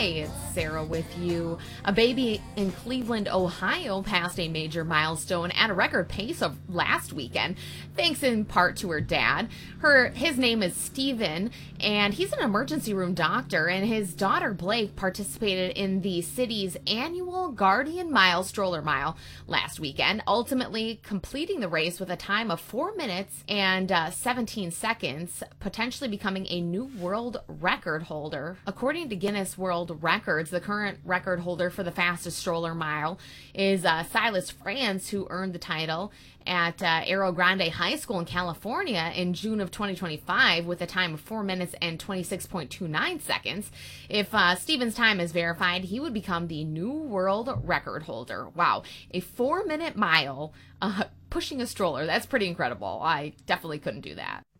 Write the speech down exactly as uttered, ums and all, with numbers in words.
Hey, it's Sarah with you. A baby in Cleveland, Ohio passed a major milestone at a record pace of last weekend, thanks in part to her dad. Her His name is Steven, and he's an emergency room doctor, and his daughter Blake participated in the city's annual Guardian Mile stroller mile last weekend, ultimately completing the race with a time of four minutes and uh, seventeen seconds, potentially becoming a new world record holder. According to Guinness World Records, the current record holder for the fastest stroller mile is uh, Silas France, who earned the title at uh, Arroyo Grande High School in California in June of twenty twenty-five with a time of four minutes and twenty-six point two nine seconds. If uh, Steven's time is verified, he would become the new world record holder. Wow, a four minute mile uh, pushing a stroller. That's pretty incredible. I definitely couldn't do that.